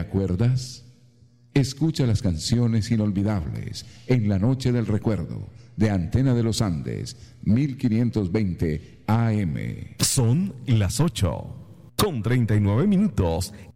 acuerdas? Escucha las canciones inolvidables en la noche del recuerdo de Antena de los Andes, 1520 AM. Son las 8:39